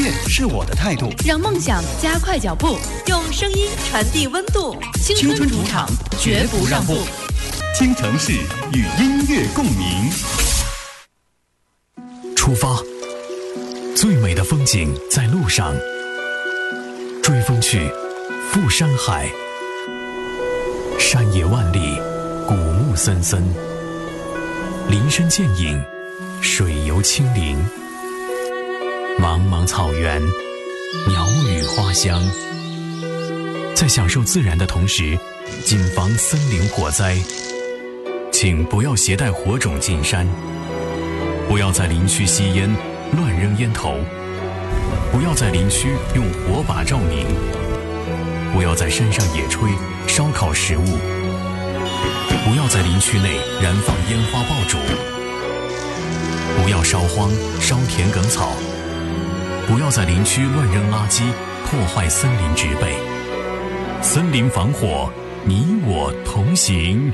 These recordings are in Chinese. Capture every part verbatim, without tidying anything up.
是我的态度， 让梦想加快脚步， 用声音传递温度。 青春主场，绝不让步。 京城市与音乐共鸣。 出发，最美的风景在路上。追风去，赴山海。山野万里，古木森森。林深见影，水游清灵。茫茫草原，鸟语花香。在享受自然的同时，谨防森林火灾。请不要携带火种进山，不要在林区吸烟、乱扔烟头，不要在林区用火把照明，不要在山上野炊、烧烤食物，不要在林区内燃放烟花爆竹，不要烧荒、烧田埂草，不要在林区乱扔垃圾，破坏森林植被。森林防火，你我同行。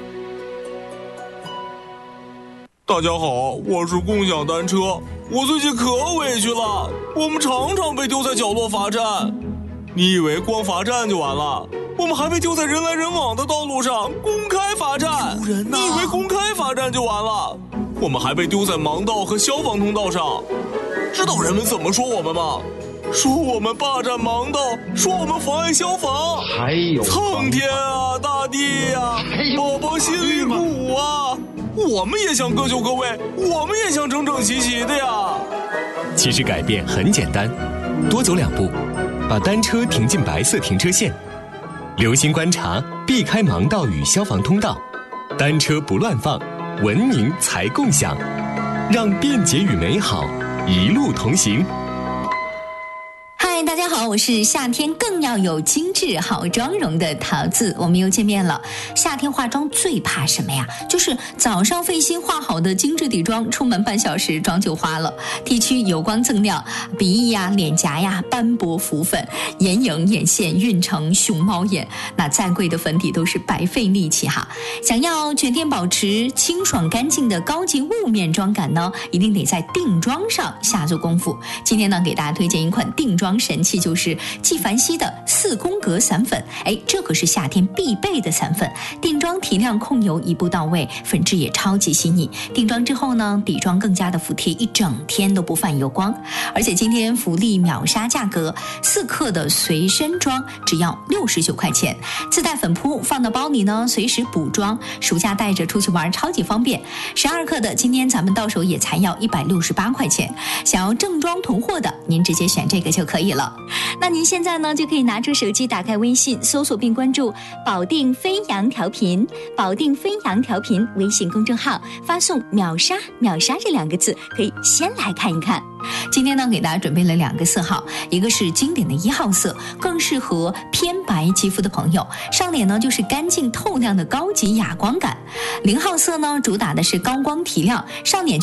大家好，我是共享单车。我最近可委屈了，我们常常被丢在角落罚站。你以为光罚站就完了？我们还被丢在人来人往的道路上公开罚站。 丢人啊！ 你以为公开罚站就完了？我们还被丢在盲道和消防通道上。知道人们怎么说我们吗？说我们霸占盲道，说我们妨碍消防。 还有苍天啊，大地啊，宝宝心里苦啊！我们也想各就各位，我们也想整整齐齐的呀。 其实改变很简单，多走两步，把单车停进白色停车线，留心观察，避开盲道与消防通道，单车不乱放，文明才共享，让便捷与美好一路同行。 嗨，大家好，我是夏天更要有精致好妆容的桃子，我们又见面了。夏天化妆最怕什么呀？就是早上费心化好的精致底妆，出门半小时妆就花了。T 区油光锃亮，鼻翼呀、脸颊呀斑驳浮粉，眼影、眼线晕成熊猫眼，那再贵的粉底都是白费力气哈。想要全天保持清爽干净的高级雾面妆感呢，一定得在定妆上下足功夫。今天呢，给大家推荐一款定妆神器，就是纪梵希的四宫格散粉。哎，这可是夏天必备的散粉，定妆提亮控油一步到位，粉质也超级细腻。定妆之后呢，底妆更加的服帖，一整天都不泛油光。而且今天福利秒杀价格，四克的随身妆只要六十九块钱，自带粉扑，放到包里呢，随时补妆，暑假带着出去玩超级方便。十二克的今天咱们到手也才要一百六十八块钱，想要正装囤货的，您直接选这个就可以了。那您现在呢，就可以拿出手机，打开微信，搜索并关注保定飞扬调频，保定飞扬调频微信公众号，发送秒杀秒杀这两个字，可以先来看一看。今天呢，给大家准备了两个色号，一个是经典的一号色，更适合偏白肌肤的朋友，上脸呢就是干净透亮的高级哑光感。零号色呢，主打的是高光提亮，上脸